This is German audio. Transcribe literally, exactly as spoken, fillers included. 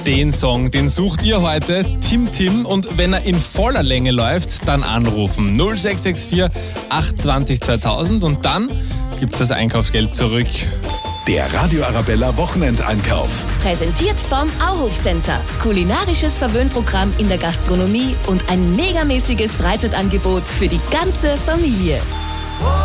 Den Song, den sucht ihr heute, Tim Tim. Und wenn er in voller Länge läuft, dann anrufen. null sechs sechs vier acht zwei null zweitausend und dann gibt's das Einkaufsgeld zurück. Der Radio Arabella Wochenendeinkauf. Präsentiert vom Auhof Center. Kulinarisches Verwöhnprogramm in der Gastronomie und ein megamäßiges Freizeitangebot für die ganze Familie.